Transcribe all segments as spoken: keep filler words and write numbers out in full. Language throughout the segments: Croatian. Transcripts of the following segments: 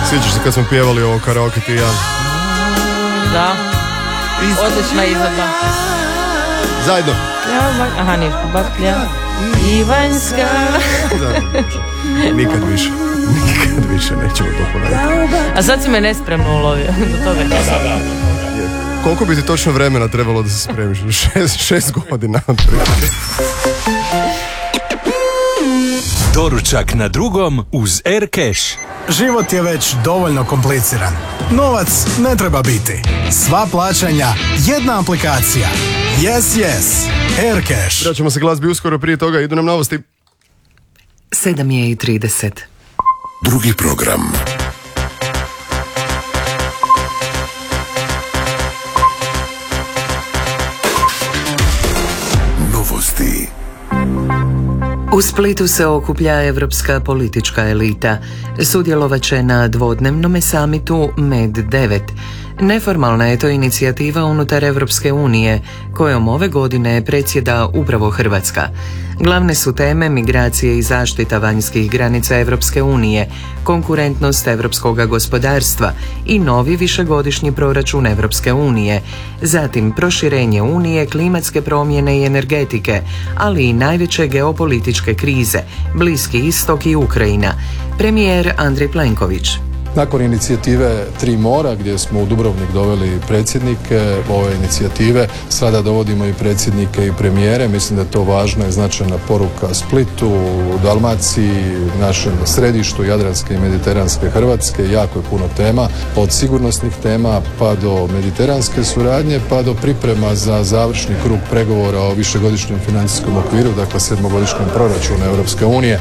Sjećaš se kad smo pjevali ovo karaoke ti i ja? Da. Odlična izvedba. Zajedno. Aha, ništa. Baklja Ivanjska. Nikad više. Nikad više nećemo to ponavljati. A sad si me nespremno ulovio. Do toga da, da, da. Koliko bi ti točno vremena trebalo da se spremiš? Šest, šest godina. Doručak na drugom uz Aircash. Život je već dovoljno kompliciran. Novac ne treba biti. Sva plaćanja, jedna aplikacija. Yes, yes. Aircash. Vraćamo se glazbi uskoro, prije toga idu nam novosti. sedam je i trideset. Drugi program. Novosti. U Splitu se okuplja evropska politička elita. Sudjelovaće na dvodnevnom samitu Med devet. Neformalna je to inicijativa unutar Evropske unije, kojom ove godine predsjeda upravo Hrvatska. Glavne su teme migracije i zaštita vanjskih granica Evropske unije, konkurentnost evropskog gospodarstva i novi višegodišnji proračun Evropske unije, zatim proširenje unije, klimatske promjene i energetike, ali i najveće geopolitičke krize, Bliski istok i Ukrajina. Premijer Andrej Plenković. Nakon inicijative Tri mora, gdje smo u Dubrovnik doveli predsjednike ove inicijative, sada dovodimo i predsjednike i premijere. Mislim da je to važna i značajna poruka Splitu, Dalmaciji, našem središtu Jadranske i Mediteranske Hrvatske. Jako je puno tema, od sigurnosnih tema pa do mediteranske suradnje, pa do priprema za završni krug pregovora o višegodišnjem financijskom okviru, dakle sedmogodišnjem proračunu Europske unije.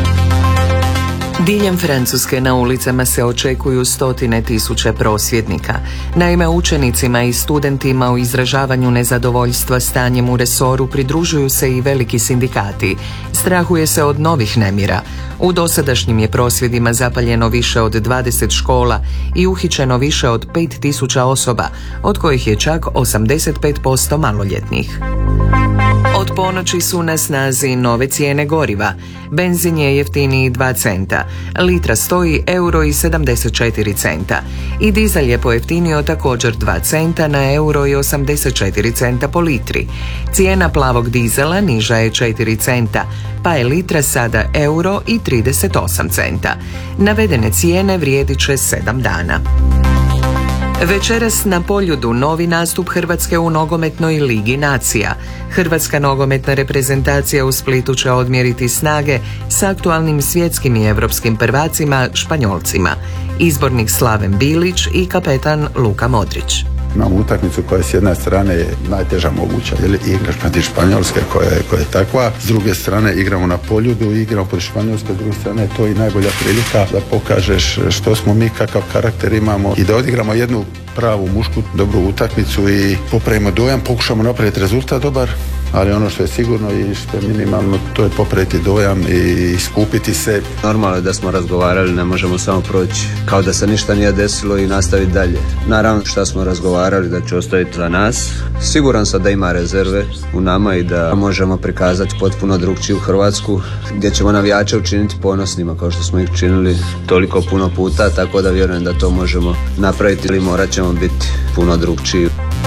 Diljem Francuske na ulicama se očekuju stotine tisuća prosvjednika. Naime, učenicima i studentima u izražavanju nezadovoljstva stanjem u resoru pridružuju se i veliki sindikati. Strahuje se od novih nemira. U dosadašnjim je prosvjedima zapaljeno više od dvadeset škola i uhićeno više od pet tisuća osoba, od kojih je čak osamdeset pet posto maloljetnih. Od ponoći su na snazi nove cijene goriva. Benzin je jeftiniji dva centa, litra stoji euro i sedamdeset četiri centa i dizel je pojeftinio također dva centa na euro i osamdeset četiri centa po litri. Cijena plavog dizela niža je četiri centa, pa je litra sada euro i trideset osam centa. Navedene cijene vrijedit će sedam dana. Večeras na Poljudu novi nastup Hrvatske u nogometnoj Ligi nacija. Hrvatska nogometna reprezentacija u Splitu će odmjeriti snage s aktualnim svjetskim i europskim prvacima Španjolcima. Izbornik Slaven Bilić i kapetan Luka Modrić. Imamo utakmicu koja s jedne strane je najteža moguća, jer igraš protiv Španjolske koja je, koja je takva, s druge strane igramo na Poljudu, igramo protiv Španjolske, s druge strane to je i najbolja prilika da pokažeš što smo mi, kakav karakter imamo i da odigramo jednu pravu mušku dobru utakmicu i popravimo dojam, pokušamo napraviti rezultat dobar, ali ono što je sigurno i što je minimalno, to je popraviti dojam i skupiti se. Normalno je da smo razgovarali, ne možemo samo proći kao da se ništa nije desilo i nastaviti dalje. Naravno što smo razgovarali da će ostaviti za nas. Siguran sam da ima rezerve u nama i da možemo prikazati potpuno drugčiju Hrvatsku, gdje ćemo navijače učiniti ponosnima kao što smo ih činili toliko puno puta, tako da vjerujem da to možemo napraviti ili morat ćemo biti puno drugčiji.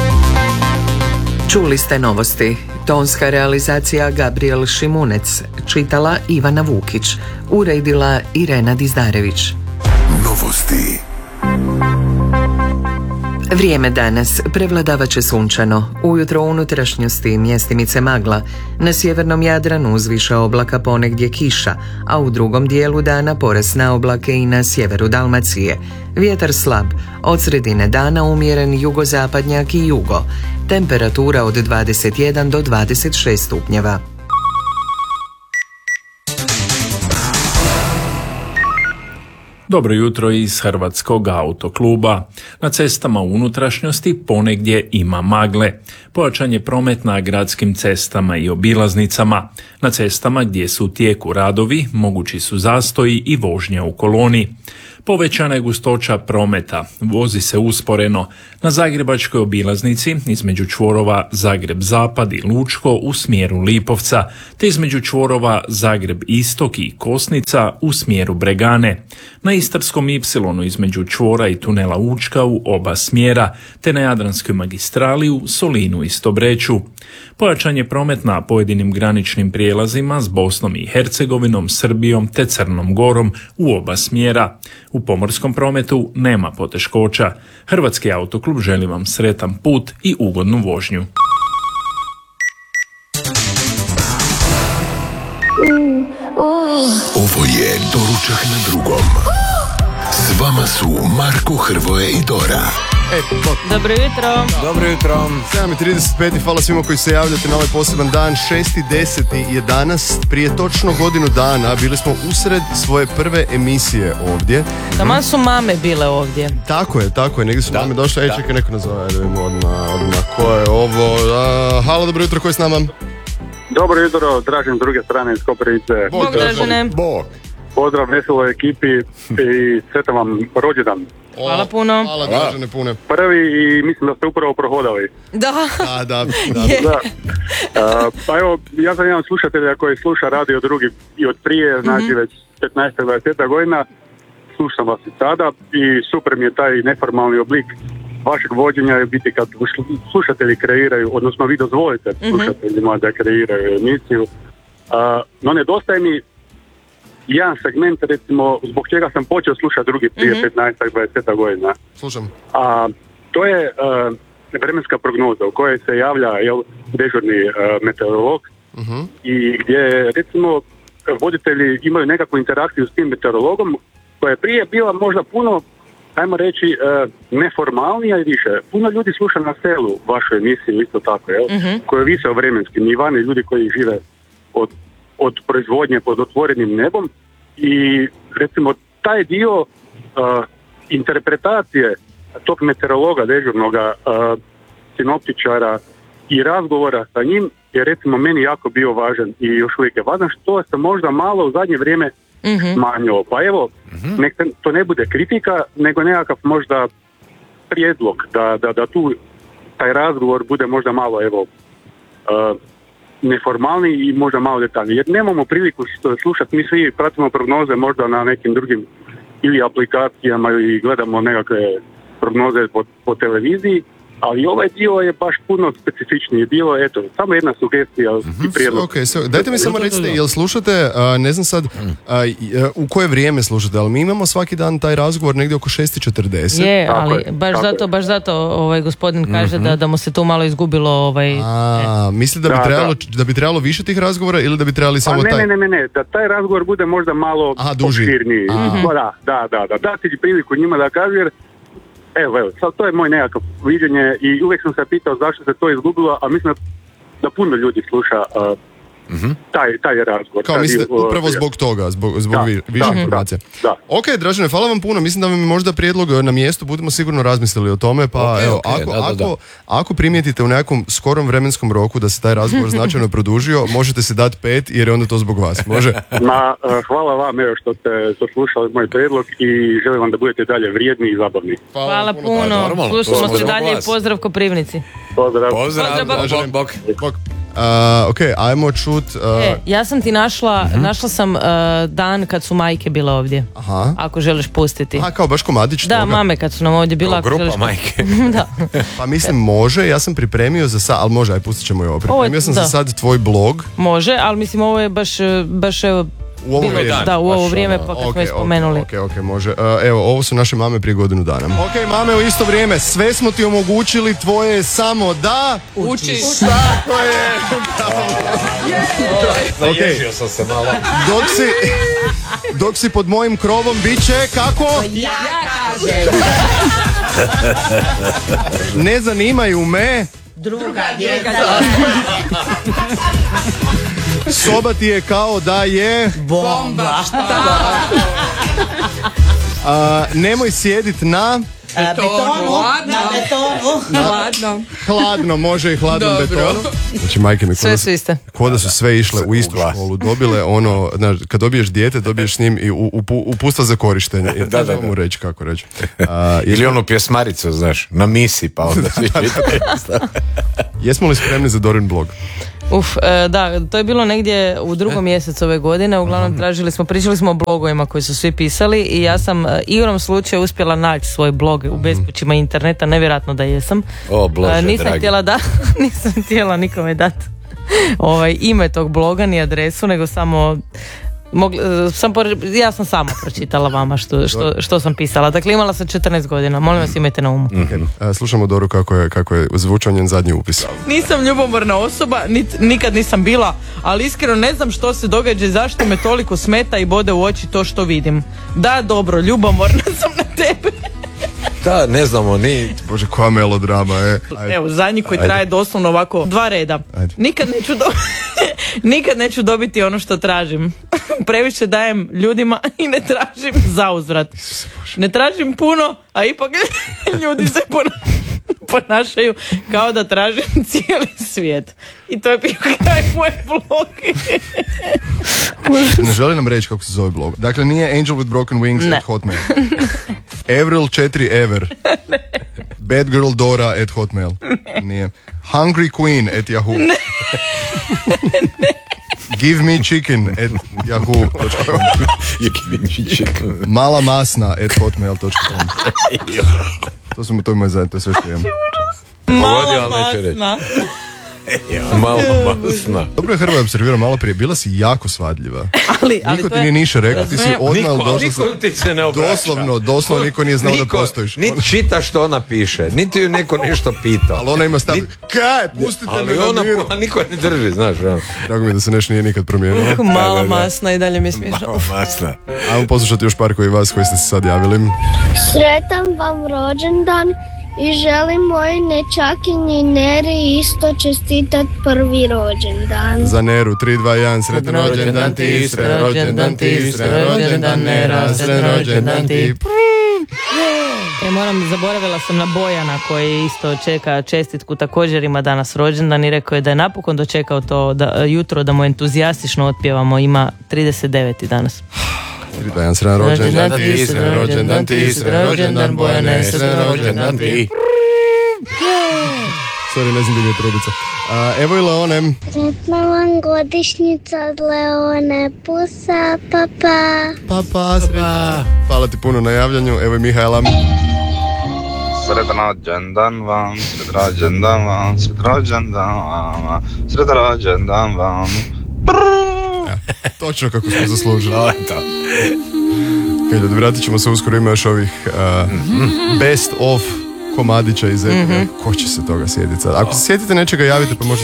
Čuli ste novosti. Tonska realizacija Gabriel Šimunec, čitala Ivana Vukić, uredila Irena Dizdarević. Novosti. Vrijeme danas prevladavat će sunčano. Ujutro u unutrašnjosti mjestimice magla. Na sjevernom Jadranu uz više oblaka ponegdje kiša, a u drugom dijelu dana porast na oblake i na sjeveru Dalmacije. Vjetar slab, od sredine dana umjeren jugozapadnjak i jugo. Temperatura od dvadeset jedan do dvadeset šest stupnjeva. Dobro jutro iz Hrvatskog autokluba. Na cestama u unutrašnjosti ponegdje ima magle. Pojačan je promet na gradskim cestama i obilaznicama. Na cestama gdje su u tijeku radovi mogući su zastoji i vožnje u koloni. Povećana je gustoća prometa, vozi se usporeno. Na zagrebačkoj obilaznici između čvorova Zagreb-Zapad i Lučko u smjeru Lipovca, te između čvorova Zagreb-Istok i Kosnica u smjeru Bregane. Na Istarskom ipsilonu između čvora i tunela Učka u oba smjera, te na Jadranskoj magistrali u Solinu i Stobreću. Pojačan je promet na pojedinim graničnim prijelazima s Bosnom i Hercegovinom, Srbijom te Crnom Gorom u oba smjera. U pomorskom prometu nema poteškoća. Hrvatski autoklub želi vam sretan put i ugodnu vožnju. Ovo je Doručak na drugom. S vama su Marko, Hrvoje i Dora. E, bok. Dobro jutro. Dobro jutro. sedam i trideset pet i hvala svima koji se javljate na ovaj poseban dan. šesti deseti je danas. Prije točno godinu dana bili smo usred svoje prve emisije ovdje. Taman su mame bile ovdje. Tako je, tako je. Negdje su Da, mame došle. Ej, da. čekaj, neko nazove. Ajde, vidimo odmah, odmah. Ko je ovo? Uh, halo, dobro jutro, ko je s nama? Dobro jutro, Dražen s druge strane iz Koprivnice. Bog Dražene. Bog. Pozdrav veseloj ekipi i sretan vam rođendan. Hvala puno. Hvala, Dražene, pune. Prvi i mislim da ste upravo prohodali. Da. Da, da, da. Je. Da. Uh, pa evo, ja sam jedan od slušatelja koji sluša radio drugi i od prije, znači već petnaest do dvadeset godina. Slušam vas i sada i super mi je taj neformalni oblik vašeg vođenja je biti kad slušatelji kreiraju, odnosno vi dozvolite slušateljima da kreiraju emisiju. Uh, no nedostaje mi jedan segment, recimo, zbog čega sam počeo slušati drugi prije mm-hmm. petnaest do dvadeset godina. Slušam. A to je uh, vremenska prognoza u kojoj se javlja jel, dežurni uh, meteorolog Uh-huh. i gdje, recimo, voditelji imaju nekakvu interakciju s tim meteorologom koja je prije bila možda puno, ajmo reći, uh, neformalnija i više. Puno ljudi sluša na selu vašu emisiju, isto tako, jel? Mhm. Koje vise o vremenskim i vani ljudi koji žive od, od proizvodnje pod otvorenim nebom i, recimo, taj dio uh, interpretacije tog meteorologa, dežurnoga uh, sinoptičara i razgovora sa njim je, recimo, meni jako bio važan i još uvijek je važan, što se možda malo u zadnje vrijeme Mhm. smanjilo. Pa evo, nek to ne bude kritika, nego nekakav možda prijedlog da, da, da tu taj razgovor bude možda malo, evo, uh, neformalni i možda malo detaljniji. Jer nemamo priliku slušati, mi svi pratimo prognoze možda na nekim drugim ili aplikacijama ili gledamo nekakve prognoze po, po televiziji, ali ovaj dio je baš puno specifičniji dio, eto, samo jedna sugestija i prijedlog. Ok, so, dajte mi samo recite, jel slušate, a, ne znam sad, a, i, a, u koje vrijeme slušate, ali mi imamo svaki dan taj razgovor negdje oko šest i četrdeset. Je, Tako ali je, baš tako zato, je. baš zato ovaj gospodin kaže da, da mu se tu malo izgubilo ovaj... A, mislite da bi, Da, trebalo, da. bi trebalo više tih razgovora ili da bi trebali Pa samo ne, taj... ne, ne, ne, ne, da taj razgovor bude možda malo Aha, duži. opširniji. Aha. Pa da, da, da, da, dati priliku njima da kažu, jer evo, evo, sad to je moj nekakav viđenje i uvijek sam se pitao zašto se to izgubilo, a mislim da puno ljudi sluša uh, taj, taj razgovor. Kao taj mislite, dio, uh, upravo zbog toga, zbog, zbog Da, vi- više da, informacija. da. Ok, Dražene, hvala vam puno, mislim da vam je možda prijedlog na mjestu, budemo sigurno razmislili o tome, pa Ok, evo, ok, ako, da, da, da. ako, ako primijetite u nekom skorom vremenskom roku da se taj razgovor značajno produžio, možete se dati pet jer je onda to zbog vas, može? Ma, uh, hvala vam evo što ste saslušali moj prijedlog i želim vam da budete dalje vrijedni i zabavni. Hvala Pa, puno, normalno, to slušamo smo se zbog dalje i vas. pozdrav Koprivnici. Pozdrav. Pozdrav, Pozdrav, bok, bok, bok. Bok. Uh, ok, ajmo čut... uh, E, ja sam ti našla, našla sam uh, dan kad su majke bile ovdje. Aha. Ako želiš pustiti. Aha, kao baš komadić Da, toga. mame kad su nam ovdje bila. Kao ako grupa želiš- majke. Da. Pa mislim može, ja sam pripremio za sad, ali može, aj pustit ćemo i ovo. Ovo je- Pripremio sam da. za sad tvoj blog. Može, ali mislim ovo je baš, baš evo, U ovo bilo- vrijeme. da, u ovo Baš vrijeme ono, pa kad Ok, smo je spomenuli. Ok, ok, može. Uh, evo, ovo su naše mame prije godinu dana. Ok, mame, u isto vrijeme, sve smo ti omogućili, tvoje je samo da... Učiš. Tako je! Ok, Naježio sam se malo. dok si, dok si pod mojim krovom, bit će kako? Ja kažem. Ne zanimaju me, Druga djeka. soba ti je kao da je... Bomba. A, nemoj sjedit na... betonu, na betonu. Hladno. Hladno, može i hladnom betonu. Znači, majke mi, Sve koda su iste. Koda su sve išle u istu školu, dobile ono, znaš, kad dobiješ dijete, dobiješ s njim i u- upu- upustva za korištenje. I Da, da, da, da. mu reći kako reći. A, Ili jesmo, onu pjesmaricu, znaš, na misi, pa onda svi čitaju. jesmo li spremni za Dorin blog? Uf, e, da, to je bilo negdje u drugom mjesecu ove godine. Uglavnom tražili smo, pričali smo o blogovima koji su svi pisali i ja sam e, igrom slučaja uspjela naći svoj blog u bespućima interneta, nevjerojatno da jesam. O, Bože, E, nisam dragi. htjela da, nisam htjela nikome dati ovaj, ime tog bloga ni adresu, nego samo mogli, e, sam por- ja sam sama pročitala vama što, što, što sam pisala. Dakle, imala sam četrnaest godina, molim vas imajte na umu. A, slušamo Doru kako je, kako je zvučao njen zadnji upis. Nisam ljubomorna osoba, nit, nikad nisam bila, ali iskreno ne znam što se događa i zašto me toliko smeta i bode u oči to što vidim. Da, dobro, ljubomorna sam na tebe. Da, ne znamo ni... Bože, koja melodrama, e. Ajde. Evo, zadnji koji Ajde. traje doslovno ovako dva reda. Ajde. Nikad neću, do... Nikad neću dobiti ono što tražim. Previše dajem ljudima i ne tražim zauzvrat. Ne tražim puno, a ipak ljudi se pona- ponašaju kao da tražim cijeli svijet. I to je bio kraj moje bloge. Ne želi nam reći kako se zove blog. Dakle, nije Angel with Broken Wings Ne. at Hotmail. Avril četiri Ever. Bad Girl Dora at Hotmail. Nije. Hungry Queen at Yahoo. Give me chicken at yahoo dot com. Mala masna at hotmail dot com. To su to je moj zajedno, to je sve što imam. Pogodio, ali neću reći. masna. Malo masna. Dobro je Hrvoje observirao malo prije, bila si jako svadljiva. Ali, ali Niko to ti nije je... ništa rekao, ti si Razumijem. odmah Niko, došla niko sa- ti se ne obraća. Doslovno, doslovno niko nije znao da Niko, postojiš. niti čita što ona piše, niti ju neko nešto pita. Ali ona ima stav. Kaj, pustite me Ali na ona miru. a niko ne drži, znaš. ono. Drago mi je da se nešto nije nikad promijenilo. Mala Da, da, da. masna i dalje mi je smiješno. Malo masna. Ajmo poslušati još par koji vas koji ste se sad javili. Sretan vam rođendan i želim mojoj nečakinji Neri isto čestitat prvi rođendan. Za Neru, tri, dva, jedan, sretan rođendan ti, sretan rođendan ti, sretan rođendan Nera, sretan rođendan ti. E, moram, zaboravila sam na Bojana koji isto čeka čestitku, također ima danas rođendan i rekao je da je napokon dočekao to da, jutro da mu entuzijastično otpjevamo, ima trideset devet danas. tri, dva, jedan, sretan rođendan ti, sretan rođendan ti, sretan rođendan Bojane, sretan rođendan ti. Sorry, ne znam gdje mi je trubica. A, evo i Leone. Sretna vam godišnjica od Leone, pusa, pa pa. Pa pa, sretan. Hvala ti puno na javljanju, evo i Mihajla. Sretan rođendan vam, sretan rođendan vam, sretan rođendan vam, sretan rođendan vam. Točno kako smo zaslužili. To je to. Ok, ljudi, vratit ćemo se uskoro, ima još ovih uh, best of komadića iz E P P. Ko će se toga sjetiti sad? Ako se sjetite nečega, javite pa možete